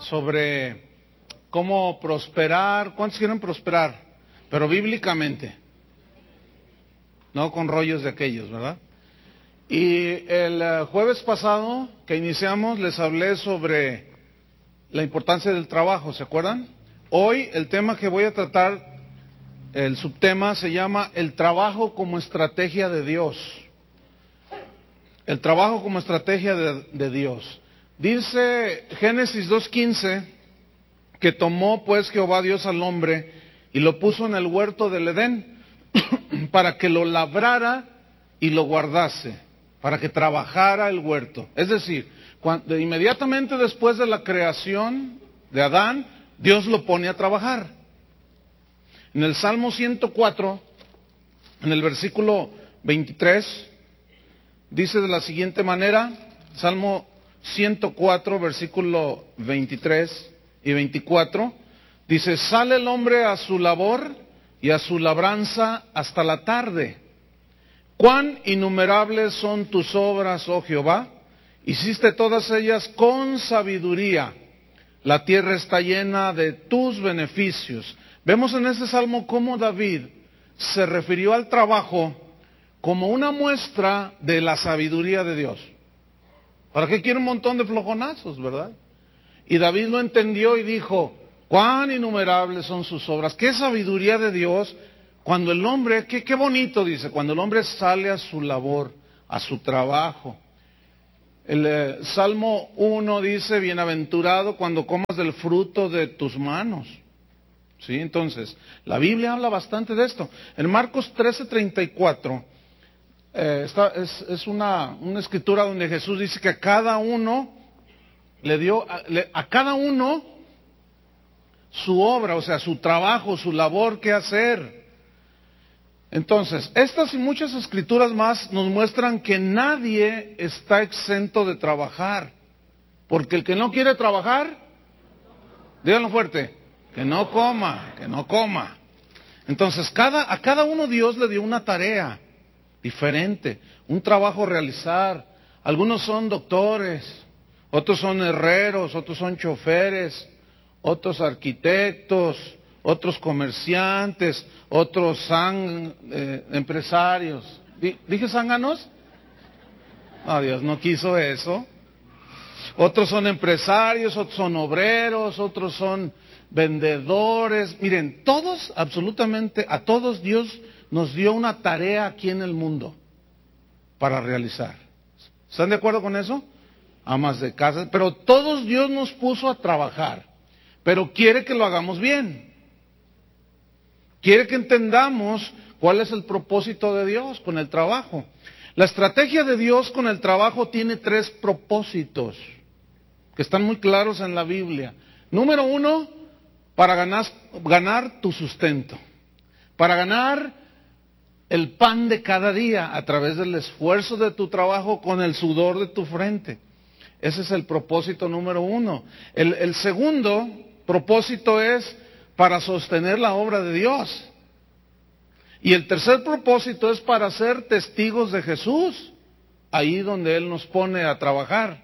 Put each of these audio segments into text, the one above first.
sobre cómo prosperar. ¿Cuántos quieren prosperar? Pero bíblicamente, no con rollos de aquellos, ¿verdad? Y el jueves pasado que iniciamos les hablé sobre la importancia del trabajo, ¿se acuerdan? Hoy el tema que voy a tratar, el subtema se llama el trabajo como estrategia de Dios. El trabajo como estrategia de Dios. Dice Génesis 2:15 que tomó pues Jehová Dios al hombre y lo puso en el huerto del Edén para que lo labrara y lo guardase, para que trabajara el huerto. Es decir, inmediatamente después de la creación de Adán, Dios lo pone a trabajar. En el Salmo 104, en el versículo 23, dice de la siguiente manera, Salmo 104, versículo 23 y 24, dice: sale el hombre a su labor y a su labranza hasta la tarde. Cuán innumerables son tus obras, oh Jehová, hiciste todas ellas con sabiduría. La tierra está llena de tus beneficios. Vemos en este salmo cómo David se refirió al trabajo como una muestra de la sabiduría de Dios. ¿Para qué quiere un montón de flojonazos, verdad? Y David lo entendió y dijo: cuán innumerables son sus obras. Qué sabiduría de Dios cuando el hombre, qué bonito dice, cuando el hombre sale a su labor, a su trabajo. El Salmo 1 dice: bienaventurado cuando comas del fruto de tus manos. ¿Sí? Entonces, la Biblia habla bastante de esto. En Marcos 13:34, es una escritura donde Jesús dice que a cada uno le dio, a cada uno su obra, o sea, su trabajo, su labor que hacer. Entonces, estas y muchas escrituras más nos muestran que nadie está exento de trabajar. Porque el que no quiere trabajar, díganlo fuerte, que no coma, que no coma. Entonces, a cada uno Dios le dio una tarea diferente, un trabajo a realizar. Algunos son doctores, otros son herreros, otros son choferes, otros arquitectos, otros comerciantes, otros empresarios. ¿Dije zánganos? No, Dios no quiso eso. Otros son empresarios, otros son obreros, otros son vendedores. Miren, todos, absolutamente, a todos Dios nos dio una tarea aquí en el mundo para realizar. ¿Están de acuerdo con eso? Amas de casa, pero todos Dios nos puso a trabajar, pero quiere que lo hagamos bien. Quiere que entendamos cuál es el propósito de Dios con el trabajo. La estrategia de Dios con el trabajo tiene 3 propósitos que están muy claros en la Biblia. Número 1, para ganar tu sustento, para ganar el pan de cada día a través del esfuerzo de tu trabajo con el sudor de tu frente. Ese es el propósito número 1. El segundo propósito es para sostener la obra de Dios. Y el tercer propósito es para ser testigos de Jesús, ahí donde Él nos pone a trabajar.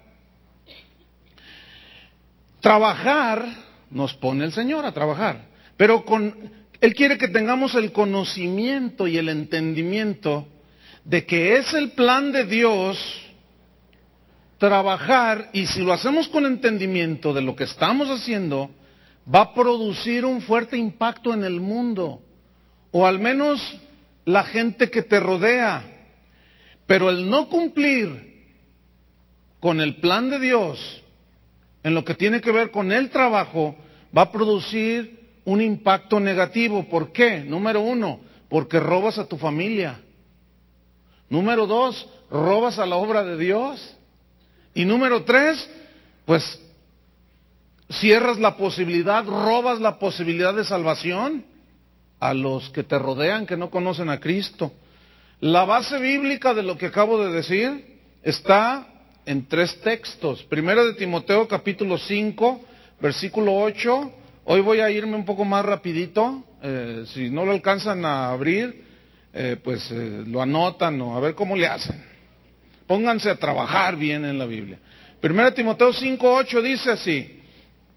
Trabajar nos pone el Señor a trabajar, pero Él quiere que tengamos el conocimiento y el entendimiento de que es el plan de Dios trabajar, y si lo hacemos con entendimiento de lo que estamos haciendo, va a producir un fuerte impacto en el mundo, o al menos la gente que te rodea. Pero el no cumplir con el plan de Dios en lo que tiene que ver con el trabajo va a producir un impacto negativo. ¿Por qué? Número 1, porque robas a tu familia. Número 2, robas a la obra de Dios. Y número 3, pues cierras la posibilidad, robas la posibilidad de salvación a los que te rodean, que no conocen a Cristo. La base bíblica de lo que acabo de decir está en 3 textos. Primero de Timoteo capítulo 5, versículo 8. Hoy voy a irme un poco más rapidito. Si no lo alcanzan a abrir, lo anotan o a ver cómo le hacen. Pónganse a trabajar bien en la Biblia. Primero de Timoteo 5, 8 dice así: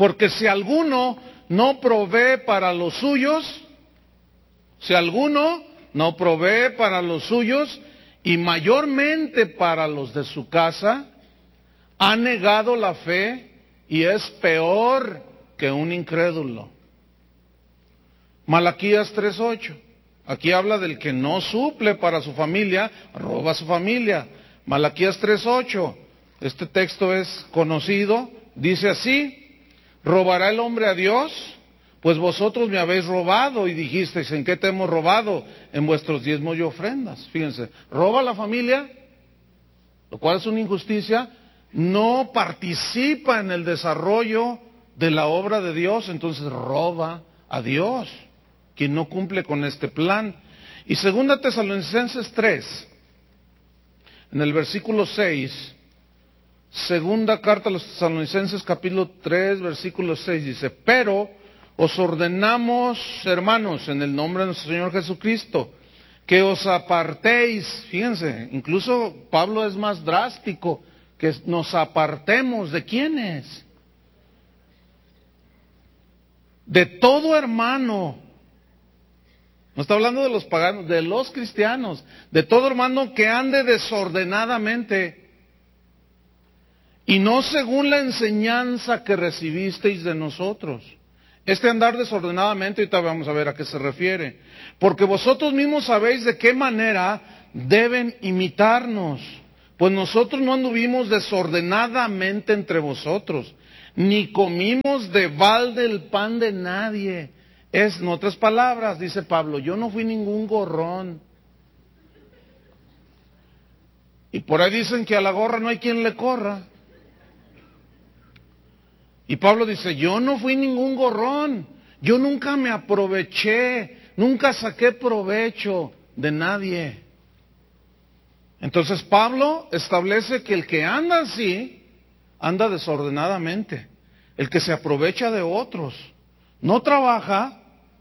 Porque si alguno no provee para los suyos, si alguno no provee para los suyos, y mayormente para los de su casa, ha negado la fe y es peor que un incrédulo. Malaquías 3:8. Aquí habla del que no suple para su familia, roba a su familia. Malaquías 3:8. Este texto es conocido. Dice así: ¿robará el hombre a Dios? Pues vosotros me habéis robado y dijisteis, ¿en qué te hemos robado? En vuestros diezmos y ofrendas. Fíjense, roba a la familia, lo cual es una injusticia, no participa en el desarrollo de la obra de Dios, entonces roba a Dios, quien no cumple con este plan. Y 2 Tesalonicenses 3, en el versículo 6, segunda carta a los Tesalonicenses capítulo 3, versículo 6, dice: pero os ordenamos, hermanos, en el nombre de nuestro Señor Jesucristo, que os apartéis. Fíjense, incluso Pablo es más drástico, que nos apartemos. ¿De quiénes? De todo hermano. No está hablando de los paganos, de los cristianos. De todo hermano que ande desordenadamente, y no según la enseñanza que recibisteis de nosotros. Este andar desordenadamente, ahorita vamos a ver a qué se refiere. Porque vosotros mismos sabéis de qué manera deben imitarnos. Pues nosotros no anduvimos desordenadamente entre vosotros, ni comimos de balde el pan de nadie. En otras palabras, dice Pablo, yo no fui ningún gorrón. Y por ahí dicen que a la gorra no hay quien le corra. Y Pablo dice, yo no fui ningún gorrón, yo nunca me aproveché, nunca saqué provecho de nadie. Entonces Pablo establece que el que anda así, anda desordenadamente. El que se aprovecha de otros, no trabaja,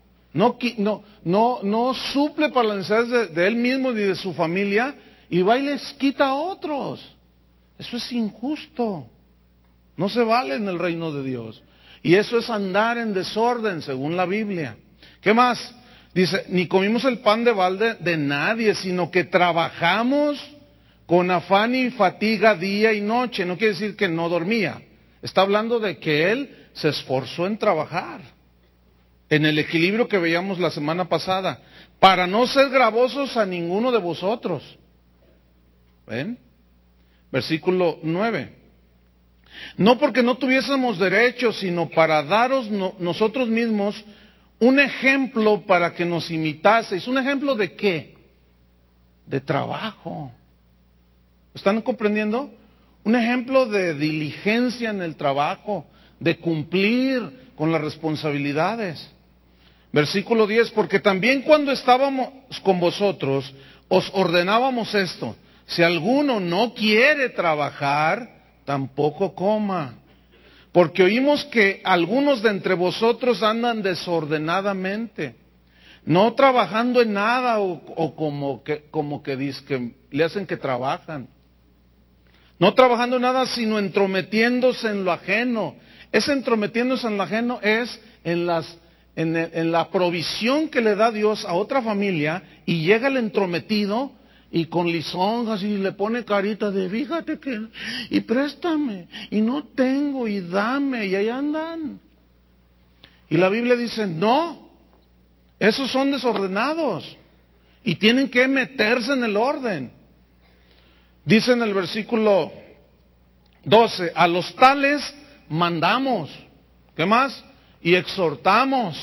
no suple para las necesidades de él mismo ni de su familia, y va y les quita a otros. Eso es injusto. No se vale en el reino de Dios. Y eso es andar en desorden, según la Biblia. ¿Qué más? Dice, ni comimos el pan de balde de nadie, sino que trabajamos con afán y fatiga día y noche. No quiere decir que no dormía. Está hablando de que él se esforzó en trabajar. En el equilibrio que veíamos la semana pasada. Para no ser gravosos a ninguno de vosotros. ¿Ven? Versículo 9. No porque no tuviésemos derecho, sino para daros nosotros mismos un ejemplo para que nos imitaseis. ¿Un ejemplo de qué? De trabajo. ¿Están comprendiendo? Un ejemplo de diligencia en el trabajo, de cumplir con las responsabilidades. Versículo 10, porque también cuando estábamos con vosotros, os ordenábamos esto: si alguno no quiere trabajar, tampoco coma, porque oímos que algunos de entre vosotros andan desordenadamente, no trabajando en nada o como que dicen, le hacen que trabajan, no trabajando en nada, sino entrometiéndose en lo ajeno. Ese entrometiéndose en lo ajeno es en la provisión que le da Dios a otra familia, y llega el entrometido y con lisonjas y le pone carita de fíjate que, y préstame, y no tengo, y dame, y ahí andan. Y la Biblia dice, no, esos son desordenados, y tienen que meterse en el orden. Dice en el versículo 12, a los tales mandamos, ¿qué más? Y exhortamos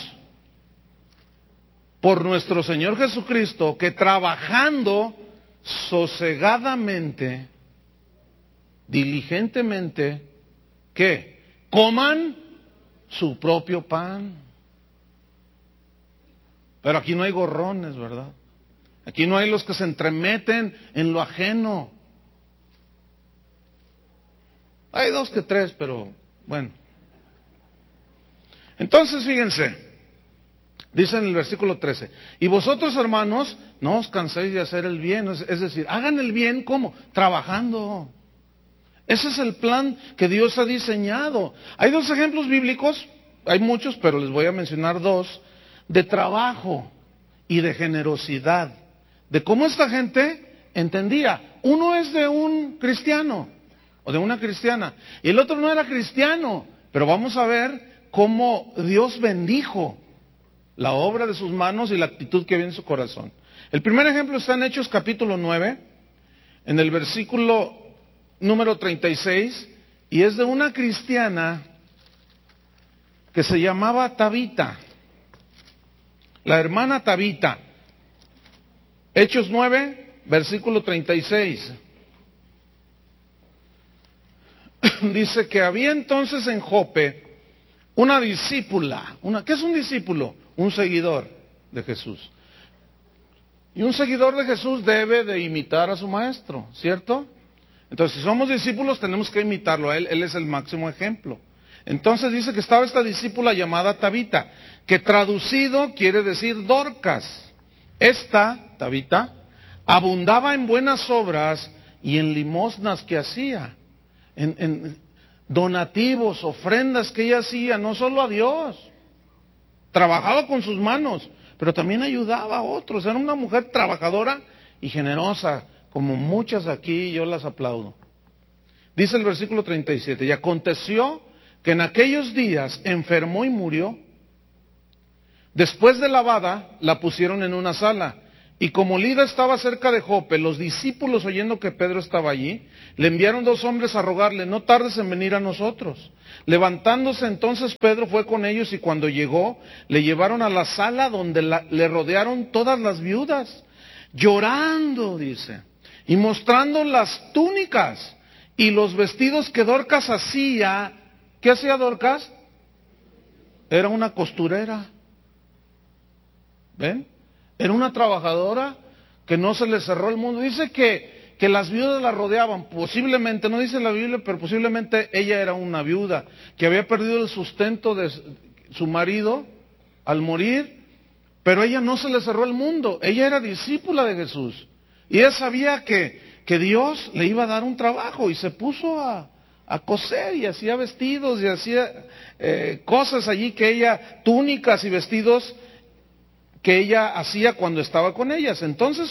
por nuestro Señor Jesucristo, que trabajando sosegadamente, diligentemente, ¿qué? Coman su propio pan. Pero aquí no hay gorrones, ¿verdad? Aquí no hay los que se entremeten en lo ajeno. Hay 2 que 3, pero bueno. Entonces, fíjense. Dice en el versículo 13, y vosotros, hermanos, no os canséis de hacer el bien. Es decir, hagan el bien, ¿cómo? Trabajando. Ese es el plan que Dios ha diseñado. Hay dos ejemplos bíblicos, hay muchos, pero les voy a mencionar dos, de trabajo y de generosidad, de cómo esta gente entendía. Uno es de un cristiano o de una cristiana, y el otro no era cristiano, pero vamos a ver cómo Dios bendijo la obra de sus manos y la actitud que había en su corazón. El primer ejemplo está en Hechos capítulo 9, en el versículo número 36, y es de una cristiana que se llamaba Tabita, la hermana Tabita. Hechos 9, versículo 36. Dice que había entonces en Jope una discípula. ¿Qué es un discípulo? Un seguidor de Jesús. Y un seguidor de Jesús debe de imitar a su maestro, ¿cierto? Entonces, si somos discípulos, tenemos que imitarlo a él. Él es el máximo ejemplo. Entonces dice que estaba esta discípula llamada Tabita, que traducido quiere decir Dorcas. Esta, Tabita, abundaba en buenas obras y en limosnas que hacía, en donativos, ofrendas que ella hacía, no solo a Dios. Trabajaba con sus manos, pero también ayudaba a otros. Era una mujer trabajadora y generosa, como muchas aquí, yo las aplaudo. Dice el versículo 37, y aconteció que en aquellos días enfermó y murió. Después de lavada, la pusieron en una sala. Y como Lida estaba cerca de Jope, los discípulos, oyendo que Pedro estaba allí, le enviaron 2 hombres a rogarle, no tardes en venir a nosotros. Levantándose entonces Pedro fue con ellos, y cuando llegó, le llevaron a la sala donde le rodearon todas las viudas, llorando, dice, y mostrando las túnicas y los vestidos que Dorcas hacía. ¿Qué hacía Dorcas? Era una costurera. ¿Ven? Era una trabajadora que no se le cerró el mundo. Dice que las viudas la rodeaban, posiblemente, no dice la Biblia, pero posiblemente ella era una viuda, que había perdido el sustento de su marido al morir, pero ella no se le cerró el mundo. Ella era discípula de Jesús. Y ella sabía que Dios le iba a dar un trabajo, y se puso a coser, y hacía vestidos, y hacía cosas allí que ella, túnicas y vestidos que ella hacía cuando estaba con ellas. Entonces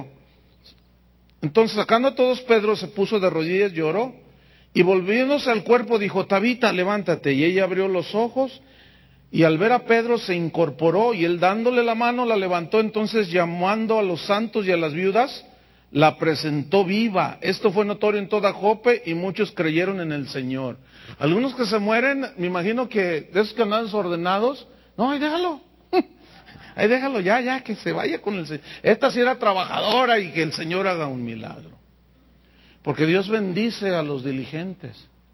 sacando a todos, Pedro se puso de rodillas, lloró, y volviéndose al cuerpo dijo, Tabita, levántate. Y ella abrió los ojos, y al ver a Pedro se incorporó, y él dándole la mano la levantó. Entonces, llamando a los santos y a las viudas, la presentó viva. Esto fue notorio en toda Jope, y muchos creyeron en el Señor. Algunos que se mueren, me imagino que de esos que andan desordenados, no, ahí déjalo. Ahí déjalo ya, que se vaya con el Señor. Esta sí era trabajadora, y que el Señor haga un milagro. Porque Dios bendice a los diligentes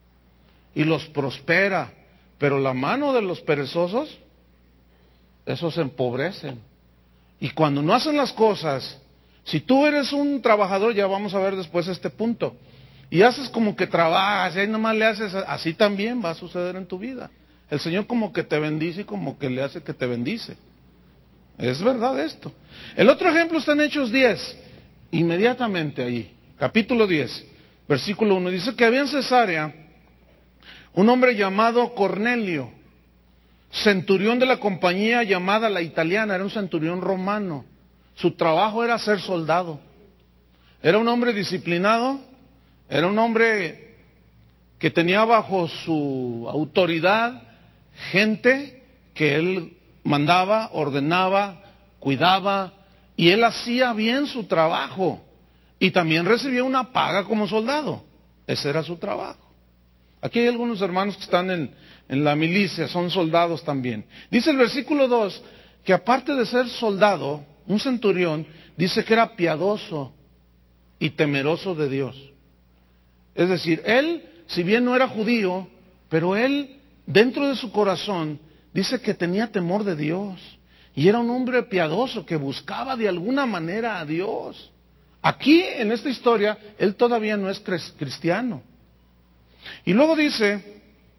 y los prospera, pero la mano de los perezosos, esos se empobrecen. Y cuando no hacen las cosas, si tú eres un trabajador, ya vamos a ver después este punto, y haces como que trabajas, y ahí nomás le haces, así también va a suceder en tu vida. El Señor como que te bendice y como que le hace que te bendice. Es verdad esto. El otro ejemplo está en Hechos 10, inmediatamente ahí, capítulo 10, versículo 1. Dice que había en Cesarea un hombre llamado Cornelio, centurión de la compañía llamada La Italiana, era un centurión romano. Su trabajo era ser soldado. Era un hombre disciplinado, era un hombre que tenía bajo su autoridad gente que él mandaba, ordenaba, cuidaba, y él hacía bien su trabajo, y también recibía una paga como soldado. Ese era su trabajo. Aquí hay algunos hermanos que están en la milicia, son soldados también. Dice el versículo 2, que aparte de ser soldado, un centurión, dice que era piadoso y temeroso de Dios. Es decir, él, si bien no era judío, pero él, dentro de su corazón, dice que tenía temor de Dios, y era un hombre piadoso que buscaba de alguna manera a Dios. Aquí, en esta historia, él todavía no es cristiano. Y luego dice,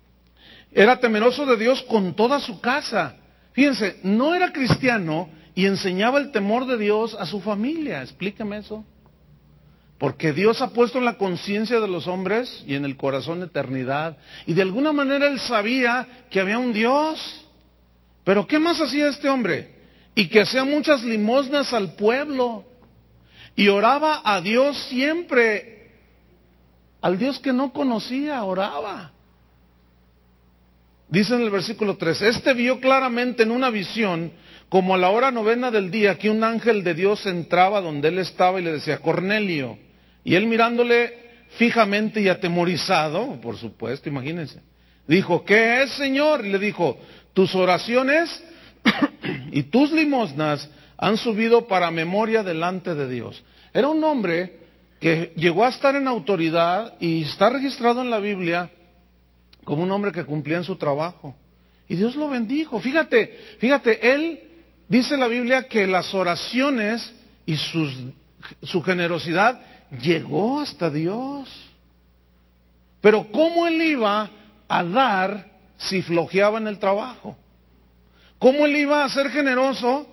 era temeroso de Dios con toda su casa. Fíjense, no era cristiano y enseñaba el temor de Dios a su familia. Explíqueme eso. Porque Dios ha puesto en la conciencia de los hombres y en el corazón eternidad. Y de alguna manera él sabía que había un Dios. Pero ¿qué más hacía este hombre? Y que hacía muchas limosnas al pueblo. Y oraba a Dios siempre. Al Dios que no conocía, oraba. Dice en el versículo 3, este vio claramente en una visión, como a la hora novena del día, que un ángel de Dios entraba donde él estaba y le decía, Cornelio. Y él mirándole fijamente y atemorizado, por supuesto, imagínense, dijo, ¿qué es, Señor? Y le dijo, tus oraciones y tus limosnas han subido para memoria delante de Dios. Era un hombre que llegó a estar en autoridad y está registrado en la Biblia como un hombre que cumplía en su trabajo. Y Dios lo bendijo. Fíjate, él dice en la Biblia que las oraciones y su generosidad llegó hasta Dios. Pero ¿cómo él iba a dar si flojeaba en el trabajo? ¿Cómo él iba a ser generoso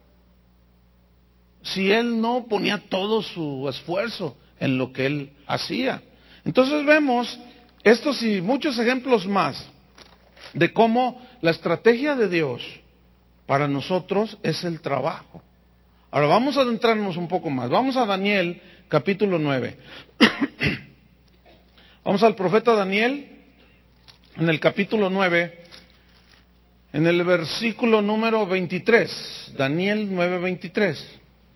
si él no ponía todo su esfuerzo en lo que él hacía? Entonces vemos estos y muchos ejemplos más de cómo la estrategia de Dios para nosotros es el trabajo. Ahora vamos a adentrarnos un poco más. Vamos a Daniel, capítulo 9. Vamos al profeta Daniel, en el capítulo 9, en el versículo número 23. Daniel 9, 23.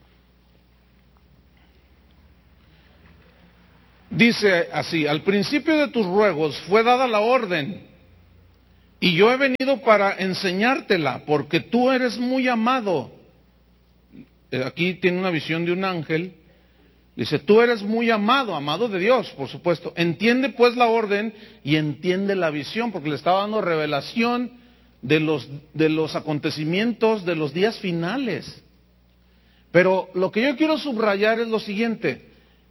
Dice así, al principio de tus ruegos fue dada la orden, y yo he venido para enseñártela, porque tú eres muy amado. Aquí tiene una visión de un ángel. Dice, tú eres muy amado, amado de Dios, por supuesto. Entiende pues la orden y entiende la visión, porque le estaba dando revelación de los acontecimientos de los días finales. Pero lo que yo quiero subrayar es lo siguiente.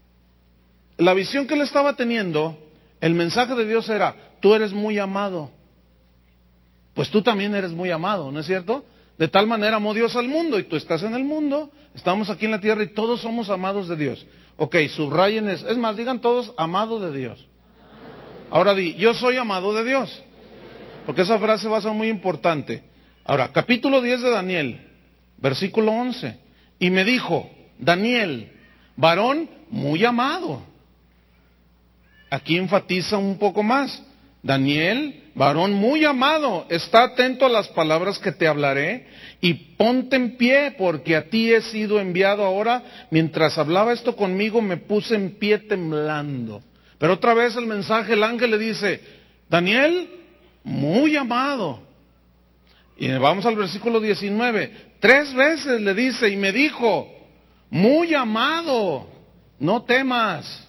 La visión que él estaba teniendo, el mensaje de Dios era, tú eres muy amado. Pues tú también eres muy amado, ¿no es cierto? De tal manera amó Dios al mundo, y tú estás en el mundo, estamos aquí en la tierra y todos somos amados de Dios. Ok, subrayen eso. Es más, digan todos, amado de Dios. Ahora di, yo soy amado de Dios. Porque esa frase va a ser muy importante. Ahora, capítulo 10 de Daniel, versículo 11. Y me dijo, Daniel, varón muy amado. Aquí enfatiza un poco más. Daniel, varón muy amado, está atento a las palabras que te hablaré y ponte en pie, porque a ti he sido enviado ahora. Mientras hablaba esto conmigo, me puse en pie temblando. Pero otra vez el mensaje, el ángel le dice, Daniel, muy amado. Y vamos al versículo 19. 3 veces le dice, y me dijo, muy amado, no temas.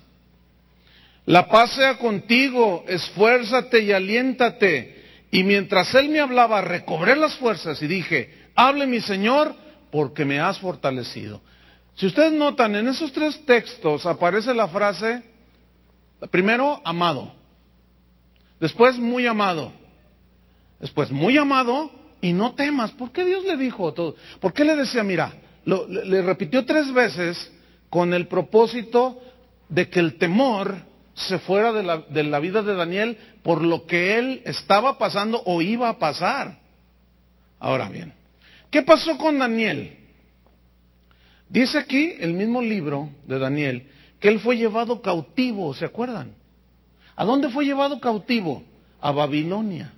La paz sea contigo, esfuérzate y aliéntate. Y mientras él me hablaba, recobré las fuerzas y dije, hable mi Señor, porque me has fortalecido. Si ustedes notan, en esos 3 textos aparece la frase, primero, amado. Después, muy amado. Después, muy amado y no temas. ¿Por qué Dios le dijo todo? ¿Por qué le decía, mira, le repitió 3 veces con el propósito de que el temor se fuera de la vida de Daniel por lo que él estaba pasando o iba a pasar? Ahora bien, ¿qué pasó con Daniel? Dice aquí el mismo libro de Daniel que él fue llevado cautivo, ¿se acuerdan? ¿A dónde fue llevado cautivo? A Babilonia.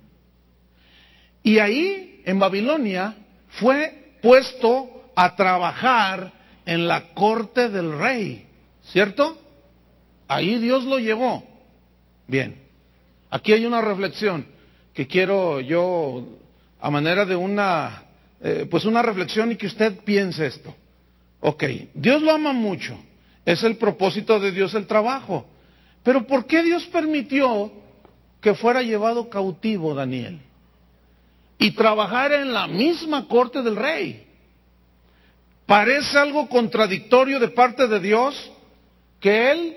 Y ahí, en Babilonia, fue puesto a trabajar en la corte del rey, ¿cierto? Ahí Dios lo llevó. Bien, aquí hay una reflexión que quiero yo, a manera de una reflexión y que usted piense esto. Ok, Dios lo ama mucho, es el propósito de Dios el trabajo. Pero ¿por qué Dios permitió que fuera llevado cautivo Daniel? Y trabajar en la misma corte del rey. Parece algo contradictorio de parte de Dios que Él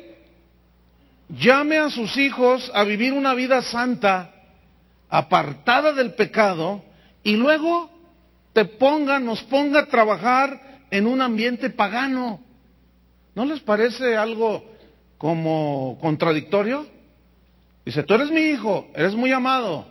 llame a sus hijos a vivir una vida santa, apartada del pecado, y luego nos ponga a trabajar en un ambiente pagano. ¿No les parece algo como contradictorio. Dice, tú eres mi hijo, eres muy amado.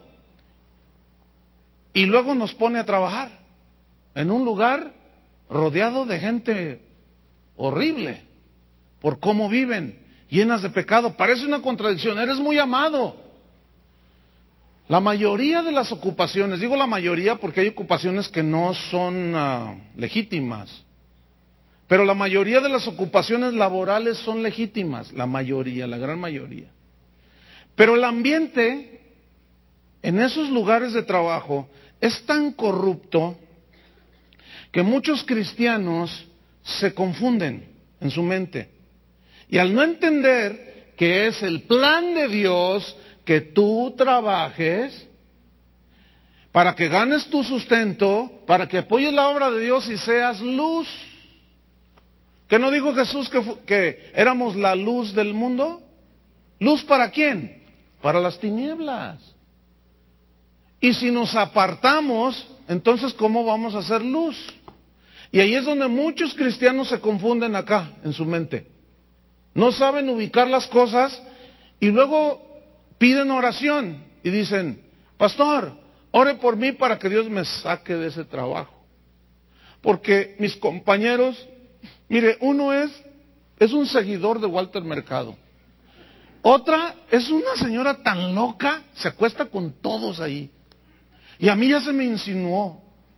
Y luego nos pone a trabajar en un lugar rodeado de gente horrible por cómo viven, llenas de pecado. Parece una contradicción, eres muy amado. La mayoría de las ocupaciones, digo la mayoría porque hay ocupaciones que no son legítimas, pero la mayoría de las ocupaciones laborales son legítimas, la mayoría, la gran mayoría. Pero el ambiente en esos lugares de trabajo es tan corrupto que muchos cristianos se confunden en su mente. Y al no entender que es el plan de Dios que tú trabajes para que ganes tu sustento, para que apoyes la obra de Dios y seas luz. ¿Qué no dijo Jesús que éramos la luz del mundo? ¿Luz para quién? Para las tinieblas. Y si nos apartamos, entonces ¿cómo vamos a hacer luz? Y ahí es donde muchos cristianos se confunden acá, en su mente. No saben ubicar las cosas y luego piden oración y dicen, pastor, ore por mí para que Dios me saque de ese trabajo. Porque mis compañeros, mire, uno es un seguidor de Walter Mercado. Otra es una señora tan loca, se acuesta con todos ahí. Y a mí ya se me insinuó.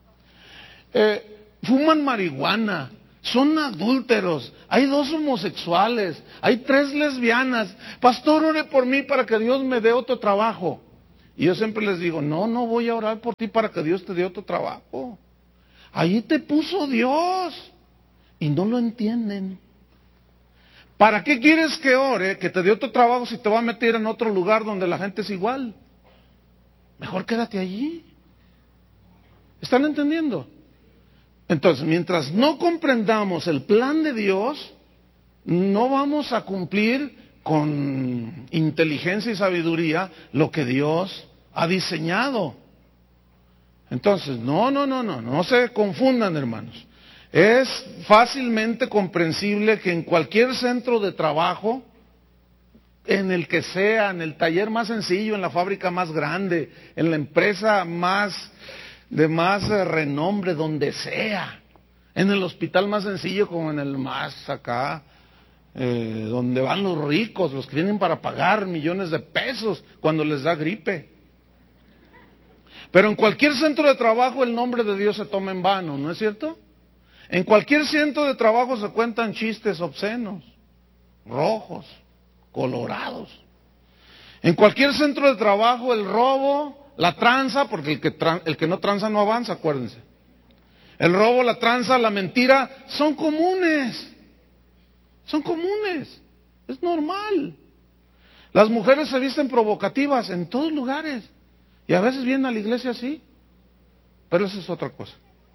Fuman marihuana, son adúlteros, hay 2 homosexuales, hay 3 lesbianas. Pastor, ore por mí para que Dios me dé otro trabajo. Y yo siempre les digo, no voy a orar por ti para que Dios te dé otro trabajo. Ahí te puso Dios. Y no lo entienden. ¿Para qué quieres que ore, que te dé otro trabajo si te va a meter en otro lugar donde la gente es igual? Mejor quédate allí. ¿Están entendiendo? Entonces, mientras no comprendamos el plan de Dios, no vamos a cumplir con inteligencia y sabiduría lo que Dios ha diseñado. Entonces, no se confundan, hermanos. Es fácilmente comprensible que en cualquier centro de trabajo, en el que sea, en el taller más sencillo, en la fábrica más grande, en la empresa de más renombre, donde sea, en el hospital más sencillo como en el más acá, donde van los ricos, los que vienen para pagar millones de pesos cuando les da gripe. Pero en cualquier centro de trabajo el nombre de Dios se toma en vano, ¿no es cierto? En cualquier centro de trabajo se cuentan chistes obscenos, rojos, colorados. En cualquier centro de trabajo el robo, la tranza, porque el que no tranza no avanza, acuérdense. El robo, la tranza, la mentira, son comunes. Son comunes. Es normal. Las mujeres se visten provocativas en todos lugares. Y a veces vienen a la iglesia así. Pero eso es otra cosa.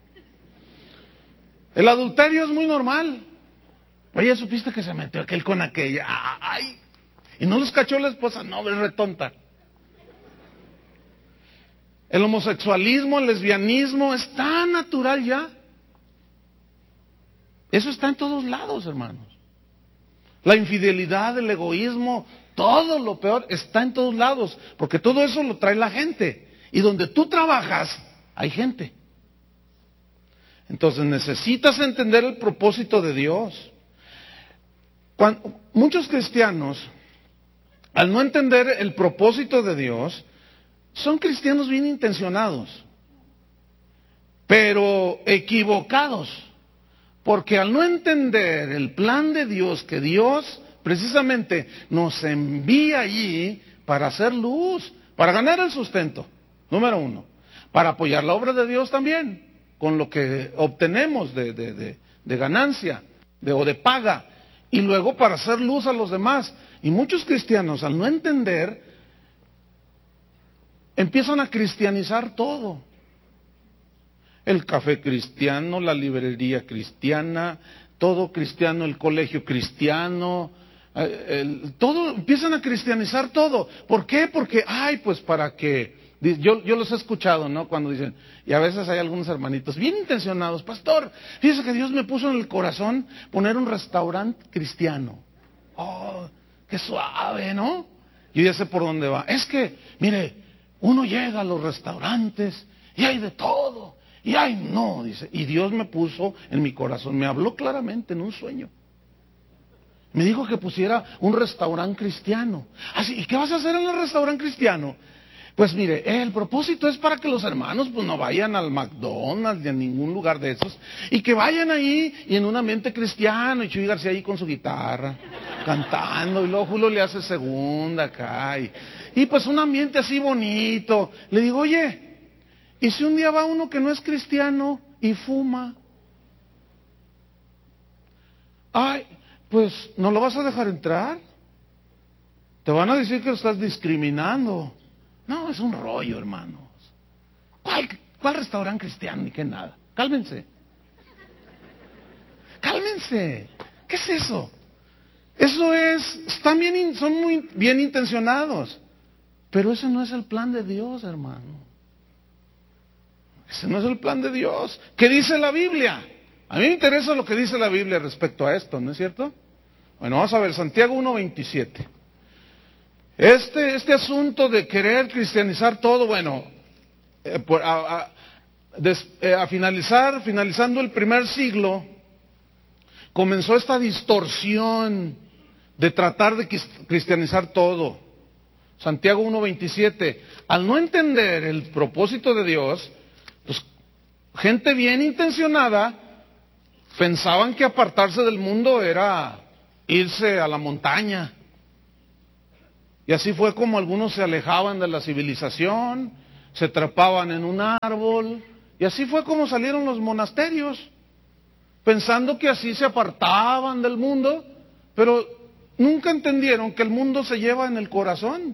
El adulterio es muy normal. Oye, ¿supiste que se metió aquel con aquella? ¡Ay! Y no los cachó la esposa. No, es retonta. El homosexualismo, el lesbianismo es tan natural ya. Eso está en todos lados, hermanos. La infidelidad, el egoísmo, todo lo peor está en todos lados, porque todo eso lo trae la gente. Y donde tú trabajas, hay gente. Entonces necesitas entender el propósito de Dios. Muchos cristianos, al no entender el propósito de Dios, son cristianos bien intencionados, pero equivocados, porque al no entender el plan de Dios, que Dios precisamente nos envía allí para hacer luz, para ganar el sustento, número 1, para apoyar la obra de Dios también, con lo que obtenemos de ganancia o de paga, y luego para hacer luz a los demás. Y muchos cristianos, al no entender, empiezan a cristianizar todo. El café cristiano, la librería cristiana, todo cristiano, el colegio cristiano, todo, empiezan a cristianizar todo. ¿Por qué? Porque, pues para que, yo los he escuchado, ¿no? Cuando dicen, y a veces hay algunos hermanitos bien intencionados, pastor, fíjese que Dios me puso en el corazón poner un restaurante cristiano. qué suave, ¿no? Yo ya sé por dónde va. Es que, mire, uno llega a los restaurantes y hay de todo. Y ay, no, dice. Y Dios me puso en mi corazón, me habló claramente en un sueño. Me dijo que pusiera un restaurante cristiano. Así, ¿y qué vas a hacer en el restaurante cristiano? Pues mire, el propósito es para que los hermanos pues no vayan al McDonald's ni a ningún lugar de esos, y que vayan ahí y en un ambiente cristiano, y Chuy García ahí con su guitarra, cantando, y luego Julio le hace segunda acá, y pues un ambiente así bonito. Le digo, oye, ¿y si un día va uno que no es cristiano y fuma? Ay, pues ¿no lo vas a dejar entrar? Te van a decir que lo estás discriminando. No, es un rollo, hermanos. ¿Cuál restaurante cristiano? Ni que nada. Cálmense. Cálmense. ¿Qué es eso? Eso son muy bien intencionados. Pero ese no es el plan de Dios, hermano. Ese no es el plan de Dios. ¿Qué dice la Biblia? A mí me interesa lo que dice la Biblia respecto a esto, ¿no es cierto? Bueno, vamos a ver, Santiago 1:27. Este asunto de querer cristianizar todo, bueno, finalizando el primer siglo, comenzó esta distorsión de tratar de cristianizar todo. Santiago 1:27, al no entender el propósito de Dios, pues gente bien intencionada pensaban que apartarse del mundo era irse a la montaña. Y así fue como algunos se alejaban de la civilización, se trepaban en un árbol, y así fue como salieron los monasterios, pensando que así se apartaban del mundo, pero nunca entendieron que el mundo se lleva en el corazón.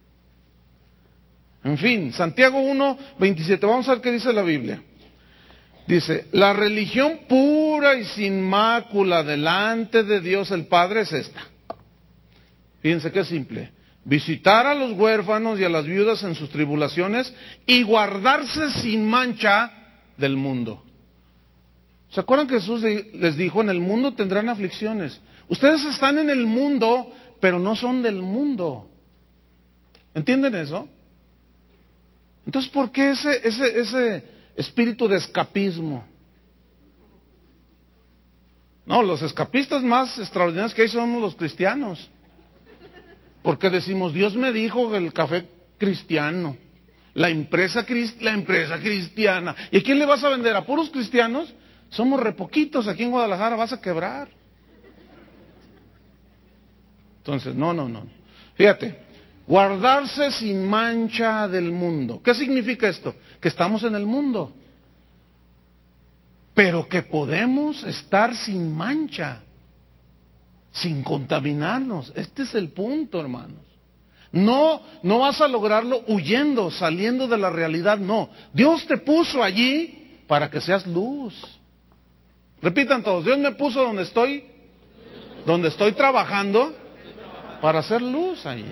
En fin, Santiago 1:27, vamos a ver qué dice la Biblia. Dice, la religión pura y sin mácula delante de Dios el Padre es esta. Fíjense qué simple. Visitar a los huérfanos y a las viudas en sus tribulaciones y guardarse sin mancha del mundo. ¿Se acuerdan que Jesús les dijo, en el mundo tendrán aflicciones? Ustedes están en el mundo, pero no son del mundo. ¿Entienden eso? Entonces, ¿por qué ese espíritu de escapismo? No, los escapistas más extraordinarios que hay son los cristianos. Porque decimos, Dios me dijo el café cristiano, la empresa cristiana. ¿Y a quién le vas a vender? ¿A puros cristianos? Somos re poquitos aquí en Guadalajara, vas a quebrar. Entonces, no. Fíjate, guardarse sin mancha del mundo. ¿Qué significa esto? Que estamos en el mundo, pero que podemos estar sin mancha, sin contaminarnos. Este es el punto, hermanos. No vas a lograrlo huyendo, saliendo de la realidad, no. Dios te puso allí para que seas luz. Repitan todos, Dios me puso donde estoy trabajando para hacer luz allí.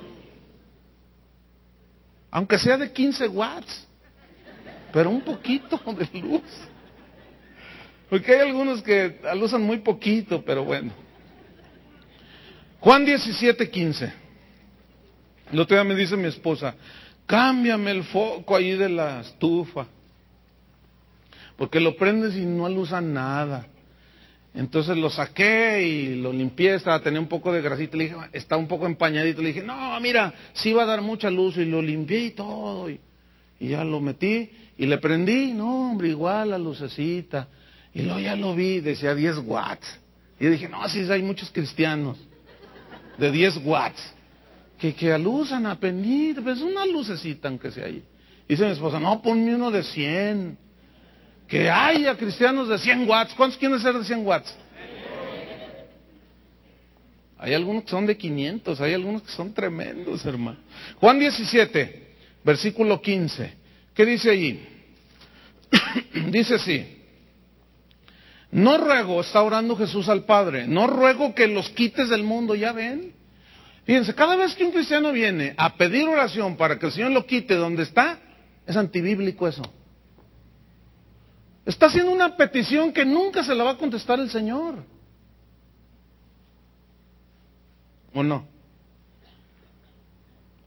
Aunque sea de 15 watts, pero un poquito de luz. Porque hay algunos que usan muy poquito, pero bueno. Juan 17:15. El otro día me dice mi esposa, cámbiame el foco ahí de la estufa, porque lo prendes y no usa nada. Entonces lo saqué y lo limpié, tenía un poco de grasita, le dije, está un poco empañadito, le dije, no, mira, sí va a dar mucha luz, y lo limpié y todo, y ya lo metí, y le prendí, no, hombre, igual la lucecita, y luego ya lo vi, decía 10 watts, y dije, no, sí hay muchos cristianos de 10 watts, que alusan a pedir, pues una lucecita aunque sea ahí. Dice mi esposa, no, ponme uno de 100, que haya cristianos de 100 watts, ¿cuántos quieren ser de 100 watts? Hay algunos que son de 500, hay algunos que son tremendos, hermano. Juan 17, versículo 15, ¿qué dice ahí? Dice así, no ruego, está orando Jesús al Padre, no ruego que los quites del mundo, ¿ya ven? Fíjense, cada vez que un cristiano viene a pedir oración para que el Señor lo quite donde está, es antibíblico eso. Está haciendo una petición que nunca se la va a contestar el Señor. ¿O no?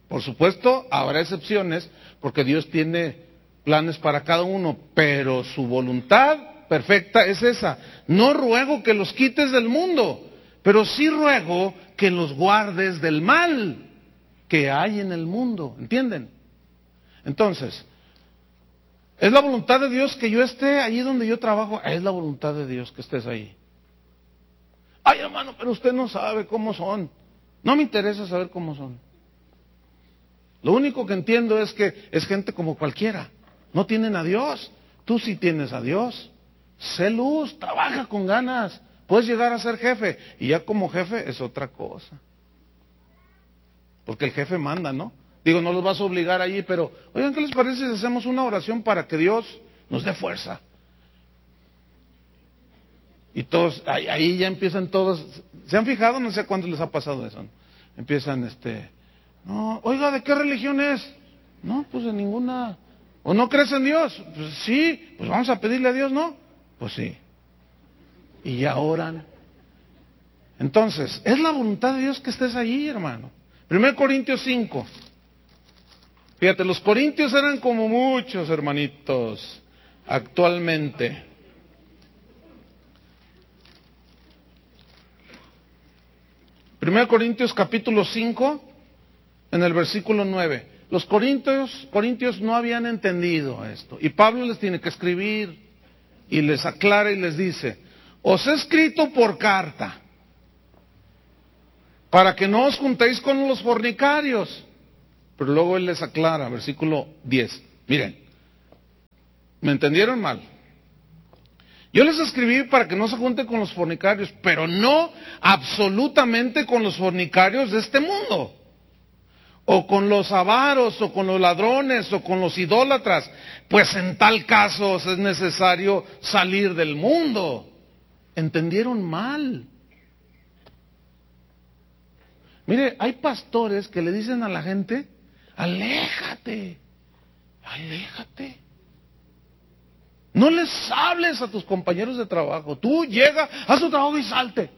Por supuesto, habrá excepciones, porque Dios tiene planes para cada uno, pero su voluntad perfecta es esa. No ruego que los quites del mundo, pero sí ruego que los guardes del mal que hay en el mundo, ¿entienden? Entonces, ¿es la voluntad de Dios que yo esté allí donde yo trabajo? Es la voluntad de Dios que estés ahí. Ay, hermano, pero usted no sabe cómo son. No me interesa saber cómo son. Lo único que entiendo es que es gente como cualquiera. No tienen a Dios. Tú sí tienes a Dios. Sé luz, trabaja con ganas. Puedes llegar a ser jefe. Y ya como jefe es otra cosa. Porque el jefe manda, ¿no? Digo, no los vas a obligar allí, pero, oigan, ¿qué les parece si hacemos una oración para que Dios nos dé fuerza? Y todos, ahí ya empiezan todos, ¿se han fijado? No sé cuántos les ha pasado eso, ¿no? Empiezan, no, oiga, ¿de qué religión es? No, pues de ninguna. ¿O no crees en Dios? Pues sí, pues vamos a pedirle a Dios, ¿no? Pues sí. Y ya oran. Entonces, es la voluntad de Dios que estés allí, hermano. 1 Corintios 5. Fíjate, los corintios eran como muchos hermanitos actualmente. Primero Corintios capítulo 5, en el versículo 9. Los corintios no habían entendido esto. Y Pablo les tiene que escribir y les aclara y les dice, os he escrito por carta, para que no os juntéis con los fornicarios. Pero luego él les aclara, versículo 10. Miren, ¿me entendieron mal? Yo les escribí para que no se junten con los fornicarios, pero no absolutamente con los fornicarios de este mundo, o con los avaros, o con los ladrones, o con los idólatras, pues en tal caso es necesario salir del mundo. ¿Entendieron mal? Mire, hay pastores que le dicen a la gente, aléjate, aléjate. No les hables a tus compañeros de trabajo. Tú llega, haz tu trabajo y salte.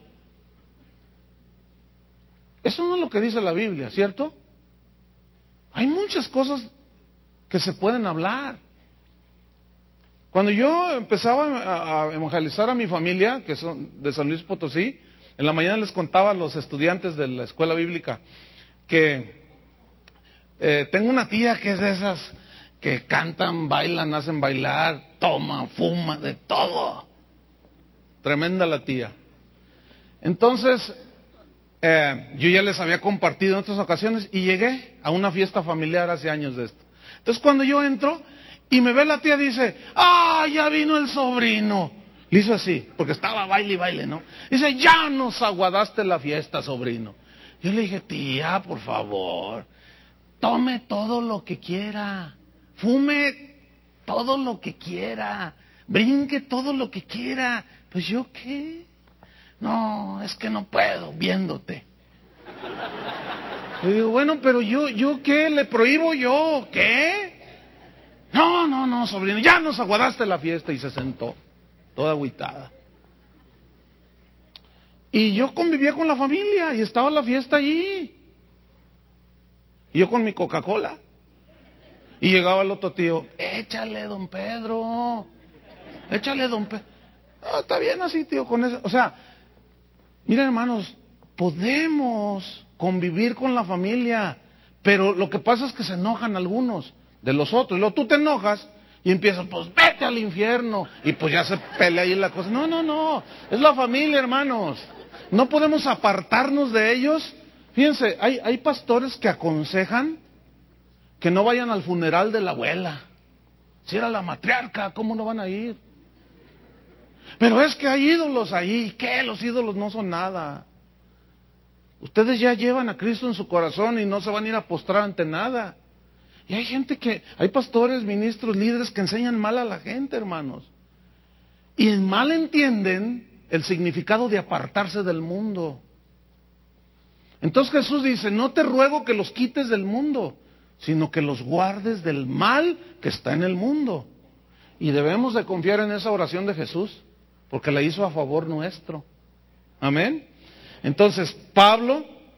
Eso no es lo que dice la Biblia, ¿cierto? Hay muchas cosas que se pueden hablar. Cuando yo empezaba a evangelizar a mi familia, que son de San Luis Potosí, en la mañana les contaba a los estudiantes de la escuela bíblica que tengo una tía que es de esas que cantan, bailan, hacen bailar, toman, fuman, de todo. Tremenda la tía. Entonces, yo ya les había compartido en otras ocasiones y llegué a una fiesta familiar hace años de esto. Entonces cuando yo entro y me ve la tía, dice, ¡ah, ya vino el sobrino! Le hizo así, porque estaba baile y baile, ¿no? Dice, ya nos aguadaste la fiesta, sobrino. Yo le dije, tía, por favor, tome todo lo que quiera, fume todo lo que quiera, brinque todo lo que quiera. Pues yo, ¿qué? No, es que no puedo, viéndote. Le digo, bueno, pero yo ¿qué? ¿Le prohíbo yo? ¿Qué? No, sobrino, ya nos aguadaste la fiesta. Y se sentó, toda agüitada. Y yo convivía con la familia y estaba la fiesta allí. Y yo con mi Coca-Cola. Y llegaba el otro tío, échale, don Pedro. Échale, don Pedro. No, está bien así, tío, con eso. O sea, miren, hermanos, podemos convivir con la familia, pero lo que pasa es que se enojan algunos de los otros. Y luego tú te enojas y empiezas, pues vete al infierno. Y pues ya se pelea ahí la cosa. No. Es la familia, hermanos. No podemos apartarnos de ellos. Fíjense, hay pastores que aconsejan que no vayan al funeral de la abuela. Si era la matriarca, ¿cómo no van a ir? Pero es que hay ídolos ahí. ¿Qué? Los ídolos no son nada. Ustedes ya llevan a Cristo en su corazón y no se van a ir a postrar ante nada. Y hay gente hay pastores, ministros, líderes que enseñan mal a la gente, hermanos. Y mal entienden el significado de apartarse del mundo. Entonces Jesús dice, no te ruego que los quites del mundo, sino que los guardes del mal que está en el mundo. Y debemos de confiar en esa oración de Jesús, porque la hizo a favor nuestro. Amén. Entonces, Pablo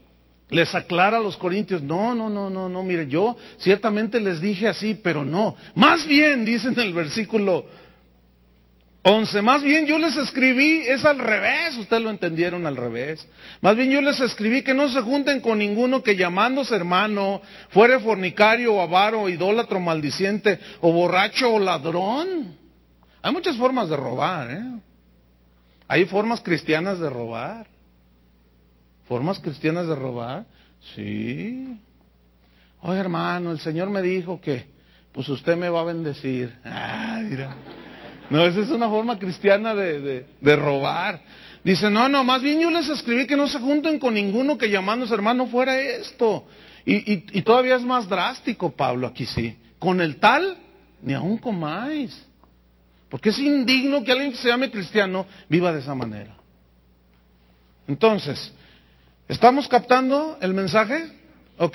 les aclara a los corintios, no, mire, yo ciertamente les dije así, pero no. Más bien, dice en el versículo 11, más bien yo les escribí, es al revés, ustedes lo entendieron al revés. Más bien yo les escribí que no se junten con ninguno que llamándose hermano, fuere fornicario o avaro, o idólatra o maldiciente, o borracho o ladrón. Hay muchas formas de robar, Hay formas cristianas de robar. ¿Formas cristianas de robar? Sí. Oye, hermano, el Señor me dijo que, pues usted me va a bendecir. Mira. No, esa es una forma cristiana de robar. Dice, no, más bien yo les escribí que no se junten con ninguno que llamándose hermano fuera esto. Y todavía es más drástico, Pablo, aquí sí. Con el tal, ni aun comáis. Porque es indigno que alguien que se llame cristiano viva de esa manera. Entonces, ¿estamos captando el mensaje? Ok.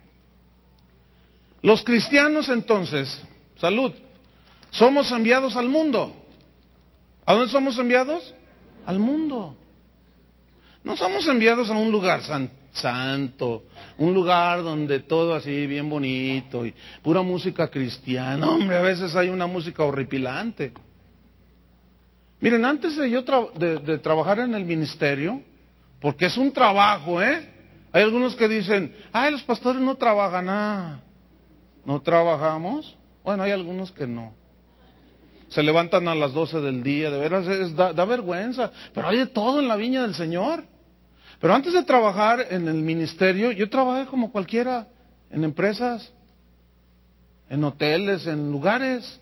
Los cristianos entonces, salud, somos enviados al mundo. ¿A dónde somos enviados? Al mundo. No somos enviados a un lugar santo, un lugar donde todo así bien bonito y pura música cristiana. Hombre, a veces hay una música horripilante. Miren, antes de yo de trabajar en el ministerio, porque es un trabajo, Hay algunos que dicen, los pastores no trabajan, ¿no trabajamos? Bueno, hay algunos que no. Se levantan a las 12 del día, de veras, da vergüenza. Pero hay de todo en la viña del Señor. Pero antes de trabajar en el ministerio, yo trabajé como cualquiera, en empresas, en hoteles, en lugares.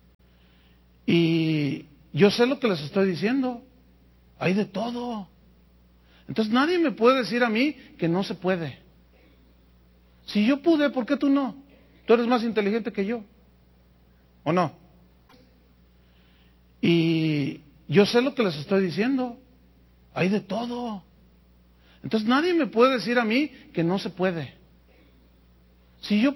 Y yo sé lo que les estoy diciendo. Hay de todo. Entonces nadie me puede decir a mí que no se puede. Si yo pude, ¿por qué tú no? Tú eres más inteligente que yo. ¿O no? Y yo sé lo que les estoy diciendo. Hay de todo. Entonces nadie me puede decir a mí que no se puede. Si yo